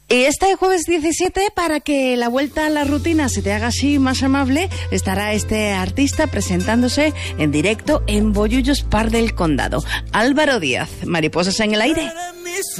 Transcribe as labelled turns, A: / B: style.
A: Y este jueves 17, para que la vuelta a la rutina se te haga así más amable, estará este artista presentándose en directo en Bollullos Par del Condado. Álvaro Díaz, Mariposas en el Aire.